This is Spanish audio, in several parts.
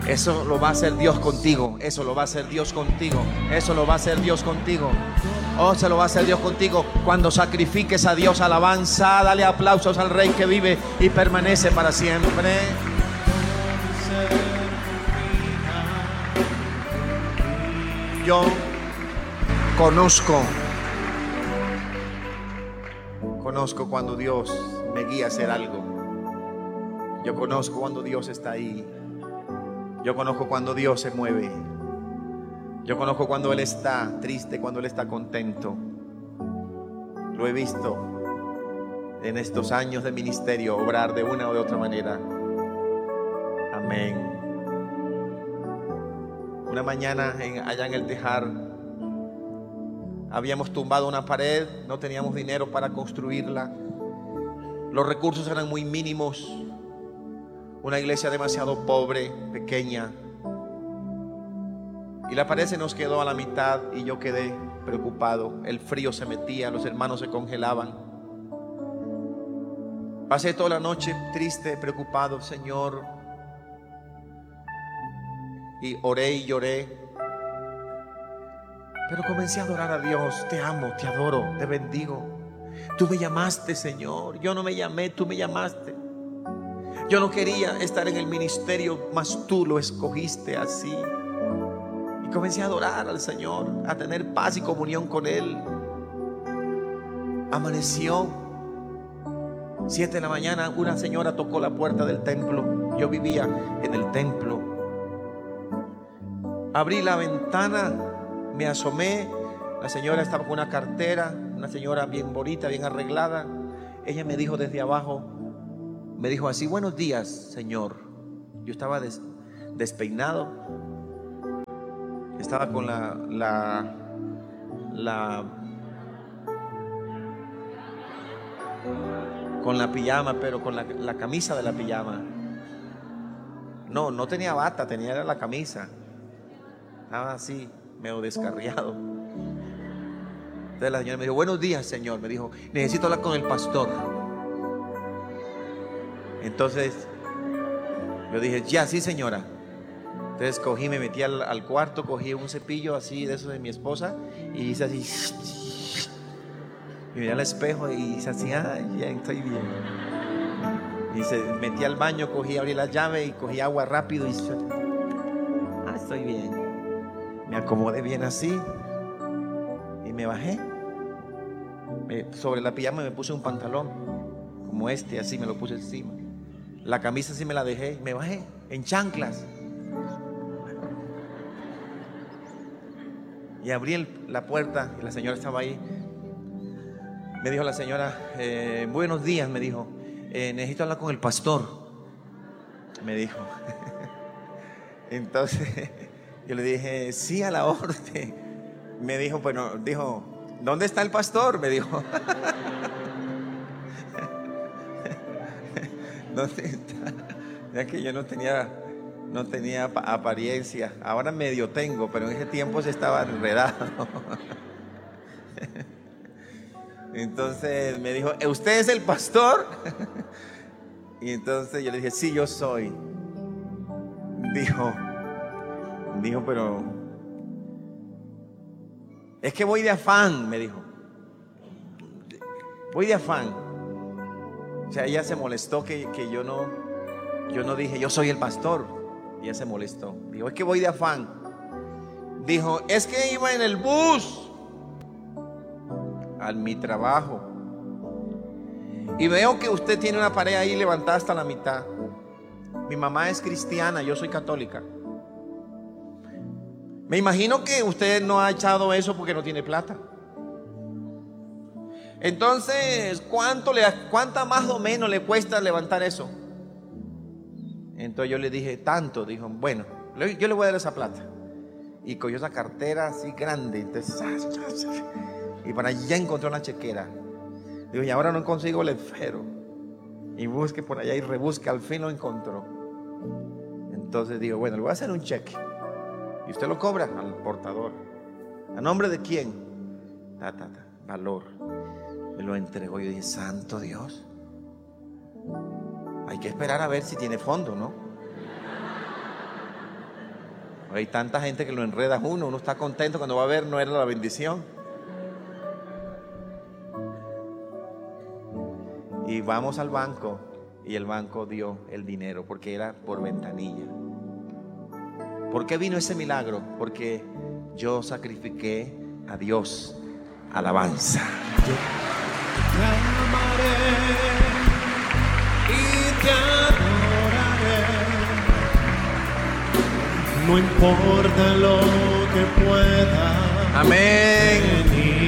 Eso lo va a hacer Dios contigo. Eso lo va a hacer Dios contigo. Eso lo va a hacer Dios contigo. Oh, se lo va a hacer Dios contigo. Cuando sacrifiques a Dios alabanza, dale aplausos al Rey que vive y permanece para siempre. Yo conozco cuando Dios me guía a hacer algo. Yo conozco cuando Dios está ahí. Yo conozco cuando Dios se mueve. Yo conozco cuando Él está triste, cuando Él está contento. Lo he visto en estos años de ministerio obrar de una o de otra manera. Amén. Una mañana allá en el Tejar, habíamos tumbado una pared, no teníamos dinero para construirla. Los recursos eran muy mínimos. Una iglesia demasiado pobre, pequeña. Y la pared se nos quedó a la mitad y yo quedé preocupado. El frío se metía, los hermanos se congelaban. Pasé toda la noche triste, preocupado, Señor. Y oré y lloré. Pero comencé a adorar a Dios. Te amo, te adoro, te bendigo. Tú me llamaste, Señor. Yo no me llamé, tú me llamaste. Yo no quería estar en el ministerio, mas tú lo escogiste así. Y comencé a adorar al Señor, a tener paz y comunión con Él. Amaneció 7 de la mañana, una señora tocó la puerta del templo. Yo vivía en el templo. Abrí la ventana, me asomé. La señora estaba con una cartera, una señora bien bonita, bien arreglada. Ella me dijo desde abajo, me dijo así: buenos días, Señor. Yo estaba despeinado. Estaba con con la pijama, pero con la camisa de la pijama. No tenía bata, tenía la camisa. Estaba así, medio descarriado. Entonces la señora me dijo: buenos días, Señor. Me dijo: necesito hablar con el pastor. Entonces yo dije: ya, sí, señora. Entonces cogí, me metí al cuarto, cogí un cepillo así de esos de mi esposa y hice así. Y miré al espejo y hice así: ay, ya estoy bien. Y se metí al baño, abrí la llave y cogí agua rápido y hice: ah, estoy bien. Me acomodé bien así y me bajé. Sobre la pijama me puse un pantalón como este, así me lo puse encima. La camisa sí me la dejé y me bajé en chanclas. Y abrí la puerta y la señora estaba ahí. Me dijo la señora: buenos días, me dijo. Necesito hablar con el pastor, me dijo. Entonces yo le dije: sí, a la orden. Me dijo: bueno, dijo, ¿dónde está el pastor? Me dijo. ¿Dónde está? Ya que yo no tenía apariencia. Ahora medio tengo, pero en ese tiempo se estaba enredado. Entonces me dijo: ¿usted es el pastor? Y entonces yo le dije: sí, yo soy. Dijo, pero es que voy de afán, me dijo. Voy de afán. O sea, ella se molestó que yo no dije: yo soy el pastor. Ella se molestó. Dijo: es que voy de afán. Dijo: es que iba en el bus a mi trabajo y veo que usted tiene una pared ahí levantada hasta la mitad. Mi mamá es cristiana, yo soy católica. Me imagino que usted no ha echado eso porque no tiene plata. Entonces, ¿cuánta más o menos le cuesta levantar eso? Entonces yo le dije: tanto. Dijo: bueno, yo le voy a dar esa plata. Y cogió esa cartera así grande. Entonces, y para allá encontró una chequera. Digo: y ahora no consigo el esfero. Y busque por allá y rebusque, al fin lo encontró. Entonces digo: bueno, le voy a hacer un cheque y usted lo cobra al portador. ¿A nombre de quién? Valor. Me lo entregó y yo dije: santo Dios, hay que esperar a ver si tiene fondo, ¿no? Hay tanta gente que lo enreda a uno está contento cuando va a ver, no era la bendición. Y vamos al banco y el banco dio el dinero porque era por ventanilla. ¿Por qué vino ese milagro? Porque yo sacrifiqué a Dios alabanza. Te amaré y te adoraré. No importa lo que pueda. Amén.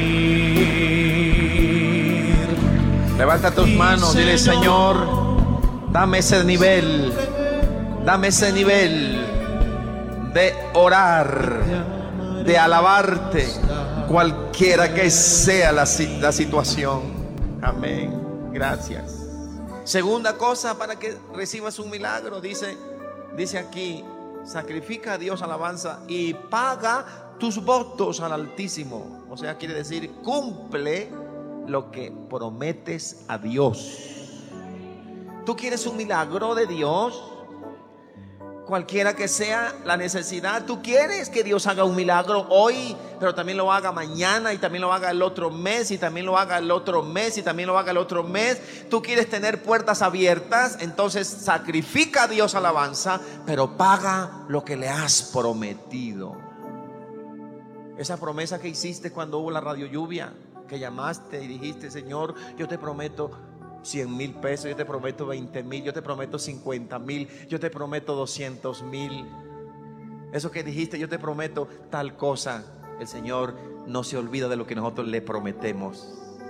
Venir. Levanta tus manos, dile: Señor, dame ese nivel. Dame ese nivel de orar, de alabarte, cualquiera que sea la situación. Amén. Gracias. Segunda cosa para que recibas un milagro, dice aquí: sacrifica a Dios alabanza y paga tus votos al Altísimo. O sea, quiere decir, cumple lo que prometes a Dios. ¿Tú quieres un milagro de Dios? Cualquiera que sea la necesidad, tú quieres que Dios haga un milagro hoy, pero también lo haga mañana, y también lo haga el otro mes, y también lo haga el otro mes, y también lo haga el otro mes. Tú quieres tener puertas abiertas, entonces sacrifica a Dios alabanza, pero paga lo que le has prometido. Esa promesa que hiciste cuando hubo la radio lluvia, que llamaste y dijiste: Señor, yo te prometo 100,000 pesos, yo te prometo 20,000, yo te prometo 50,000, yo te prometo 200,000. Eso que dijiste: yo te prometo tal cosa. El Señor no se olvida de lo que nosotros le prometemos.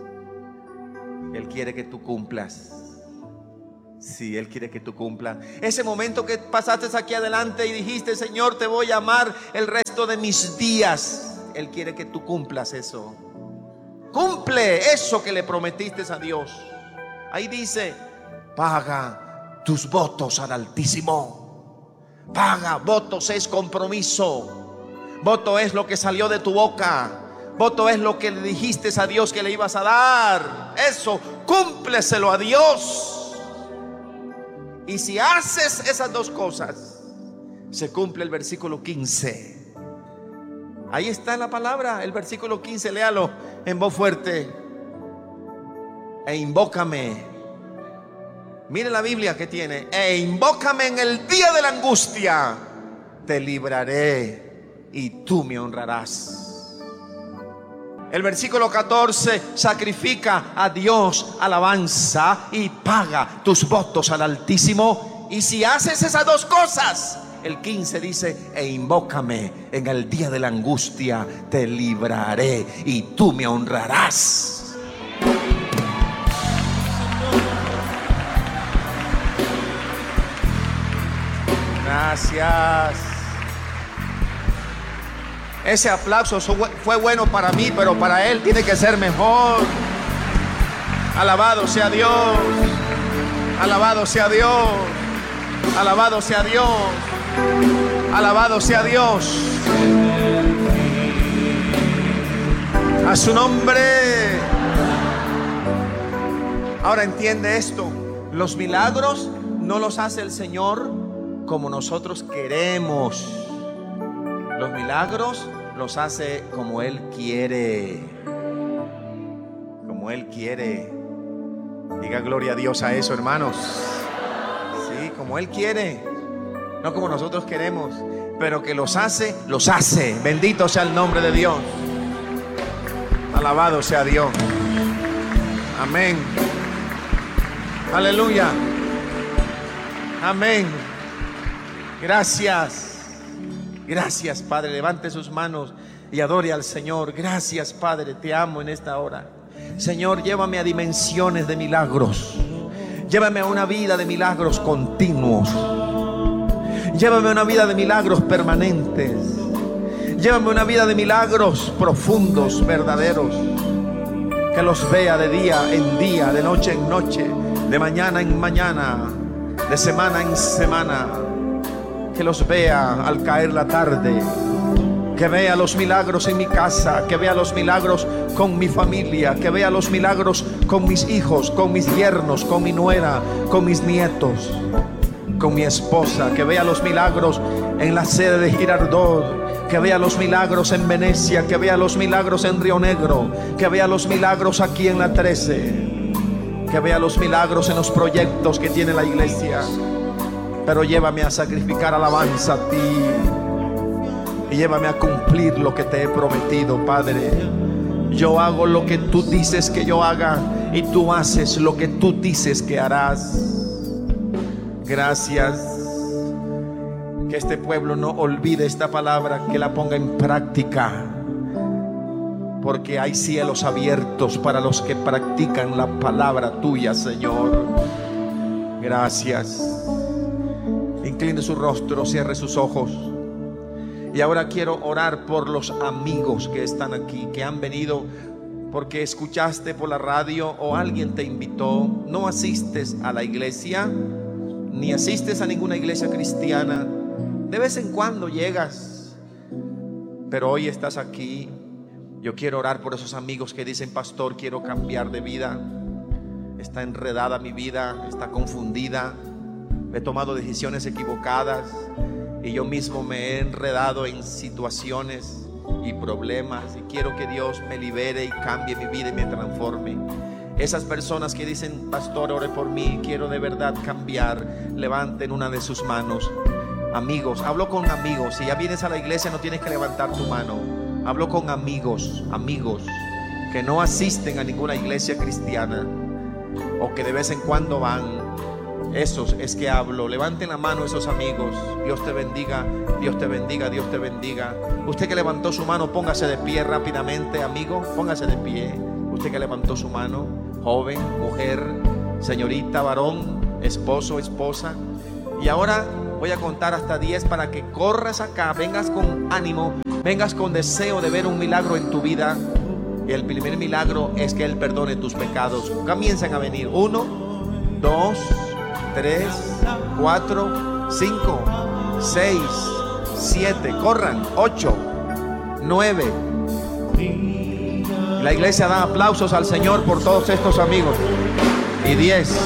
Él quiere que tú cumplas. Sí, Él quiere que tú cumplas. Ese momento que pasaste aquí adelante y dijiste: Señor, te voy a amar el resto de mis días. Él quiere que tú cumplas eso. Cumple eso que le prometiste a Dios. Ahí dice: paga tus votos al Altísimo. Paga, votos es compromiso. Voto es lo que salió de tu boca. Voto es lo que le dijiste a Dios que le ibas a dar. Eso, cúmpleselo a Dios. Y si haces esas dos cosas, se cumple el versículo 15. Ahí está la palabra, el versículo 15, léalo en voz fuerte. E invócame. Mire la Biblia que tiene: e invócame en el día de la angustia, te libraré y tú me honrarás. El versículo 14: sacrifica a Dios alabanza y paga tus votos al Altísimo. Y si haces esas dos cosas, el 15 dice: e invócame en el día de la angustia, te libraré y tú me honrarás. Gracias. Ese aplauso fue bueno para mí, pero para Él tiene que ser mejor. Alabado sea Dios. Alabado sea Dios. Alabado sea Dios. Alabado sea Dios. A su nombre. Ahora entiende esto: los milagros no los hace el Señor como nosotros queremos. Los milagros los hace como Él quiere. Como Él quiere. Diga gloria a Dios a eso, hermanos. Sí, como Él quiere, no como nosotros queremos. Pero que los hace, los hace. Bendito sea el nombre de Dios. Alabado sea Dios. Amén. Aleluya. Amén. Gracias. Gracias, Padre. Levante sus manos y adore al Señor. Gracias, Padre. Te amo en esta hora. Señor, llévame a dimensiones de milagros. Llévame a una vida de milagros continuos. Llévame a una vida de milagros permanentes. Llévame a una vida de milagros profundos, verdaderos. Que los vea de día en día, de noche en noche, de mañana en mañana, de semana en semana. Que los vea al caer la tarde. Que vea los milagros en mi casa. Que vea los milagros con mi familia. Que vea los milagros con mis hijos, con mis yernos, con mi nuera, con mis nietos. con mi esposa, que vea los milagros en la sede de Girardot, que vea los milagros en Venecia, que vea los milagros en Río Negro, que vea los milagros aquí en la 13, que vea los milagros en los proyectos que tiene la iglesia. Pero llévame a sacrificar alabanza a ti y llévame a cumplir lo que te he prometido, Padre. Yo hago lo que tú dices que yo haga y tú haces lo que tú dices que harás. Gracias. Que este pueblo no olvide esta palabra, que la ponga en práctica, porque hay cielos abiertos para los que practican la palabra tuya, Señor. Gracias. Incline su rostro, cierre sus ojos. Y ahora quiero orar por los amigos que están aquí, que han venido porque escuchaste por la radio o alguien te invitó. No asistes a la iglesia, ni asistes a ninguna iglesia cristiana. De vez en cuando llegas, pero hoy estás aquí. Yo quiero orar por esos amigos que dicen: pastor, quiero cambiar de vida. Está enredada mi vida, está confundida. He tomado decisiones equivocadas y yo mismo me he enredado en situaciones y problemas, y quiero que Dios me libere y cambie mi vida y me transforme. Esas personas que dicen: pastor, ore por mí, quiero de verdad cambiar, levanten una de sus manos. Amigos, hablo con amigos. Si ya vienes a la iglesia no tienes que levantar tu mano. Hablo con amigos que no asisten a ninguna iglesia cristiana o que de vez en cuando van. Esos es que hablo. Levanten la mano esos amigos. Dios te bendiga, Dios te bendiga, Dios te bendiga. Usted que levantó su mano, póngase de pie rápidamente, amigo. Póngase de pie. Usted que levantó su mano, joven, mujer, señorita, varón, esposo, esposa. Y ahora voy a contar hasta 10 para que corras acá, vengas con ánimo, vengas con deseo de ver un milagro en tu vida. Y el primer milagro es que Él perdone tus pecados. Comiencen a venir. 1, 2, 3, 4, 5, 6, 7. Corran. 8, 9. La iglesia da aplausos al Señor por todos estos amigos. Y 10.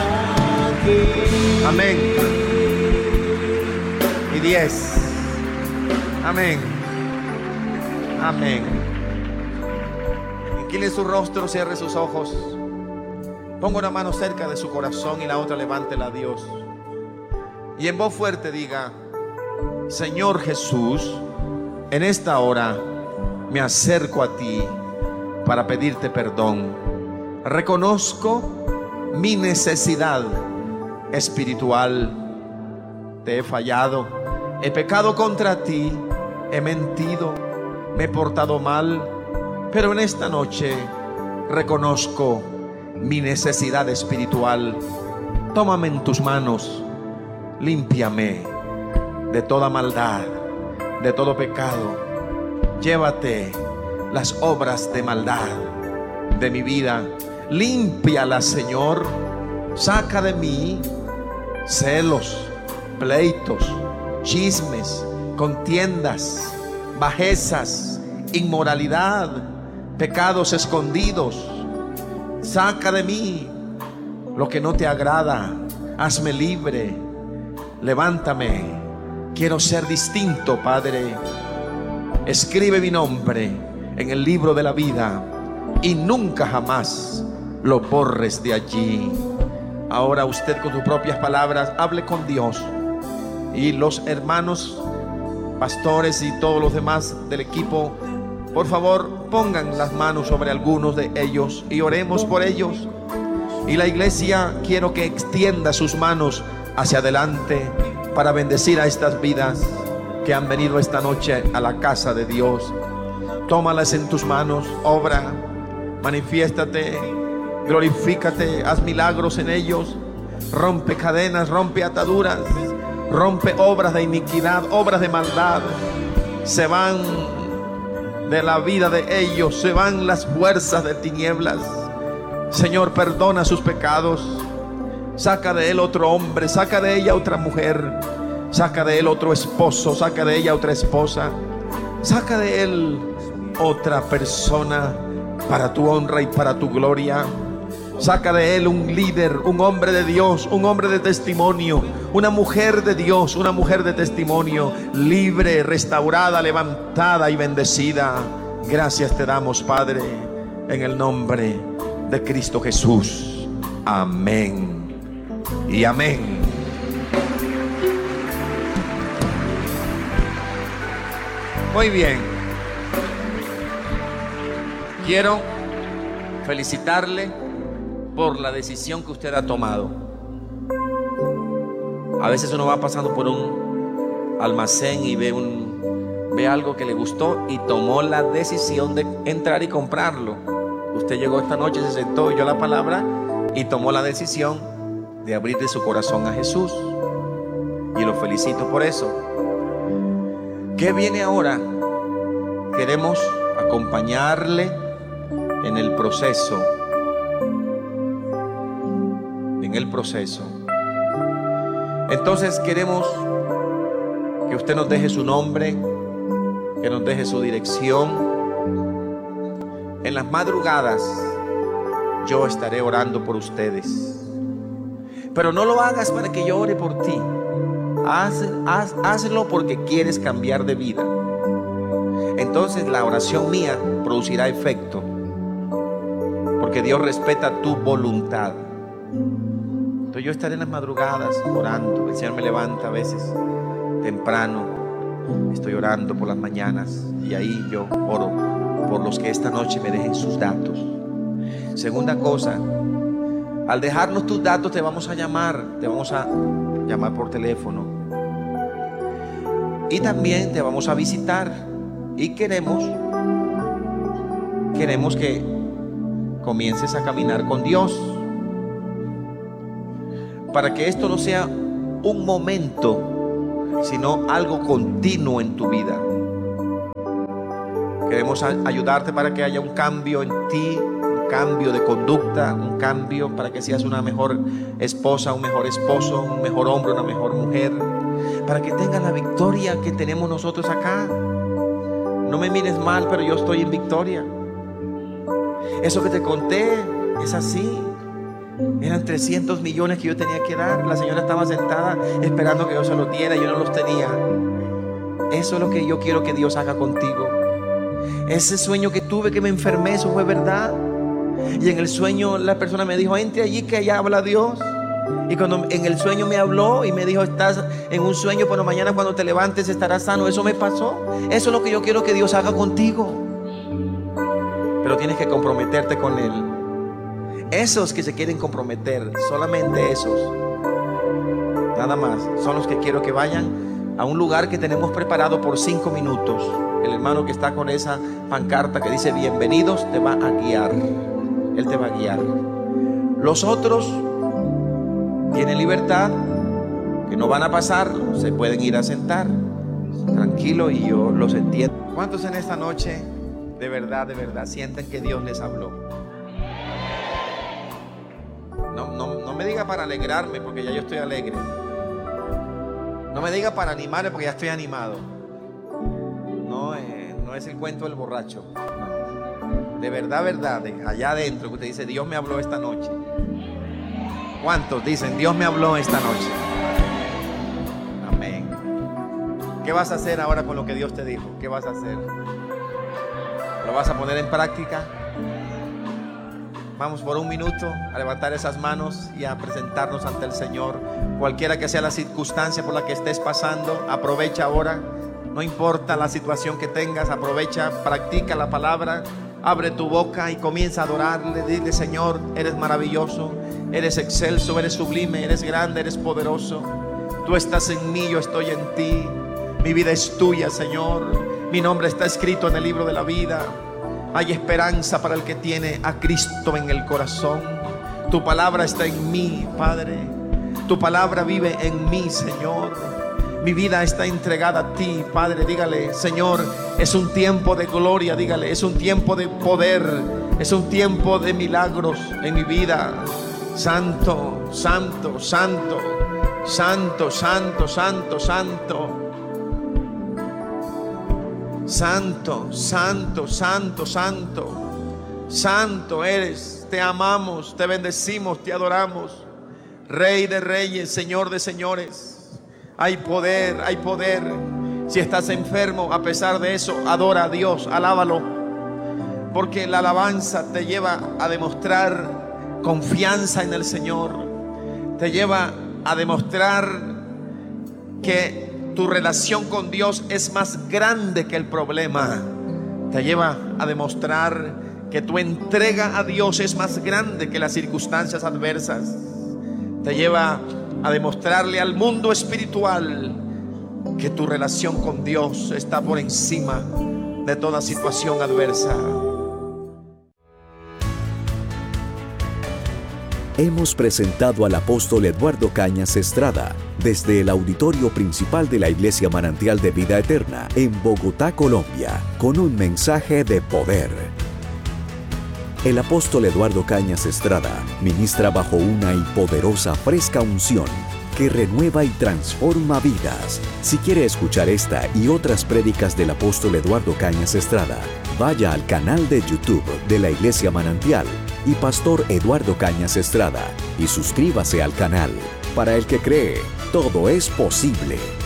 Amén. Y 10. Amén. Amén. Incline su rostro, cierre sus ojos. Ponga una mano cerca de su corazón y la otra levántela a Dios. Y en voz fuerte diga: Señor Jesús, en esta hora me acerco a ti para pedirte perdón. Reconozco mi necesidad espiritual. Te he fallado, he pecado contra ti, he mentido, me he portado mal, pero en esta noche reconozco mi necesidad espiritual. Tómame en tus manos, límpiame de toda maldad, de todo pecado. Llévate las obras de maldad de mi vida, límpialas, Señor. Saca de mí celos, pleitos, chismes, contiendas, bajezas, inmoralidad, pecados escondidos. Saca de mí lo que no te agrada. Hazme libre. Levántame. Quiero ser distinto, Padre. Escribe mi nombre en el libro de la vida y nunca jamás lo borres de allí. Ahora usted con sus propias palabras hable con Dios. Y los hermanos pastores y todos los demás del equipo, por favor, pongan las manos sobre algunos de ellos y oremos por ellos. Y la iglesia, quiero que extienda sus manos hacia adelante para bendecir a estas vidas que han venido esta noche a la casa de Dios. Tómalas en tus manos, obra, manifiéstate, glorifícate, haz milagros en ellos. Rompe cadenas, rompe ataduras, rompe obras de iniquidad, obras de maldad. Se van de la vida de ellos, se van las fuerzas de tinieblas. Señor, perdona sus pecados. Saca de él otro hombre, saca de ella otra mujer, saca de él otro esposo, saca de ella otra esposa, saca de él otra persona para tu honra y para tu gloria. Saca de él un líder, un hombre de Dios, un hombre de testimonio, una mujer de Dios, una mujer de testimonio, libre, restaurada, levantada y bendecida. Gracias te damos, Padre, en el nombre de Cristo Jesús. Amén y amén. Muy bien. Quiero felicitarle por la decisión que usted ha tomado. A veces uno va pasando por un almacén y ve algo que le gustó y tomó la decisión de entrar y comprarlo. Usted llegó esta noche, se sentó, oyó la palabra y tomó la decisión de abrirle su corazón a Jesús. Y lo felicito por eso. ¿Qué viene ahora? Queremos acompañarle en el proceso. Entonces queremos que usted nos deje su nombre, que nos deje su dirección. En las madrugadas yo estaré orando por ustedes. Pero no lo hagas para que yo ore por ti. Hazlo porque quieres cambiar de vida. Entonces la oración mía producirá efecto, porque Dios respeta tu voluntad. Entonces yo estaré en las madrugadas orando. El Señor me levanta a veces temprano. Estoy orando por las mañanas y ahí yo oro por los que esta noche me dejen sus datos. Segunda cosa, al dejarnos tus datos te vamos a llamar por teléfono y también te vamos a visitar. Y queremos que comiences a caminar con Dios, para que esto no sea un momento, sino algo continuo en tu vida. Queremos ayudarte para que haya un cambio en ti, un cambio de conducta, un cambio para que seas una mejor esposa, un mejor esposo, un mejor hombre, una mejor mujer, para que tengas la victoria que tenemos nosotros acá. No me mires mal, pero yo estoy en victoria. Eso que te conté es así. Eran 300 millones que yo tenía que dar. La señora estaba sentada esperando que yo se los diera y yo no los tenía. Eso es lo que yo quiero que Dios haga contigo. Ese sueño que tuve, que me enfermé, eso fue verdad. Y en el sueño la persona me dijo: entre allí que allá habla Dios. Y cuando en el sueño me habló y me dijo: estás en un sueño, pero mañana cuando te levantes estarás sano. Eso me pasó. Eso es lo que yo quiero que Dios haga contigo. Pero tienes que comprometerte con Él. Esos que se quieren comprometer, solamente esos, nada más, son los que quiero que vayan a un lugar que tenemos preparado por 5 minutos. El hermano que está con esa pancarta que dice bienvenidos te va a guiar. Él te va a guiar. Los otros tienen libertad, que no van a pasar, se pueden ir a sentar tranquilo y yo los entiendo. ¿Cuántos en esta noche de verdad sienten que Dios les habló? No me diga para alegrarme, porque ya yo estoy alegre. No me diga para animarme, porque ya estoy animado. No es el cuento del borracho. No. De verdad, allá adentro que usted dice: Dios me habló esta noche. ¿Cuántos dicen: Dios me habló esta noche? Amén. ¿Qué vas a hacer ahora con lo que Dios te dijo? ¿Qué vas a hacer? ¿Lo vas a poner en práctica? Vamos por un minuto a levantar esas manos y a presentarnos ante el Señor. Cualquiera que sea la circunstancia por la que estés pasando, aprovecha ahora. No importa la situación que tengas, aprovecha, practica la palabra. Abre tu boca y comienza a adorarle. Dile: Señor, eres maravilloso, eres excelso, eres sublime, eres grande, eres poderoso. Tú estás en mí, yo estoy en ti. Mi vida es tuya, Señor. Mi nombre está escrito en el libro de la vida. Hay esperanza para el que tiene a Cristo en el corazón. Tu palabra está en mí, Padre. Tu palabra vive en mí, Señor. Mi vida está entregada a ti, Padre. Dígale: Señor, es un tiempo de gloria. Dígale: es un tiempo de poder. Es un tiempo de milagros en mi vida. Santo, santo, santo, santo, santo, santo, santo. Santo, santo, santo, santo. Santo eres. Te amamos, te bendecimos, te adoramos. Rey de reyes, Señor de señores. Hay poder, hay poder. Si estás enfermo, a pesar de eso, adora a Dios, alábalo. Porque la alabanza te lleva a demostrar confianza en el Señor. Te lleva a demostrar que tu relación con Dios es más grande que el problema. Te lleva a demostrar que tu entrega a Dios es más grande que las circunstancias adversas. Te lleva a demostrarle al mundo espiritual que tu relación con Dios está por encima de toda situación adversa. Hemos presentado al apóstol Eduardo Cañas Estrada desde el auditorio principal de la Iglesia Manantial de Vida Eterna en Bogotá, Colombia, con un mensaje de poder. El apóstol Eduardo Cañas Estrada ministra bajo una y poderosa fresca unción que renueva y transforma vidas. Si quiere escuchar esta y otras prédicas del apóstol Eduardo Cañas Estrada, vaya al canal de YouTube de la Iglesia Manantial y Pastor Eduardo Cañas Estrada y suscríbase al canal. Para el que cree, todo es posible.